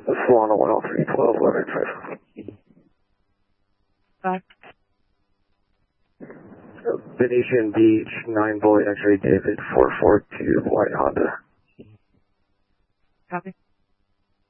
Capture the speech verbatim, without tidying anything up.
Solana one oh three, twelve, eleven, five. Back. Venetian Beach, nine Boy X-Ray David, four four two, White Honda. Copy.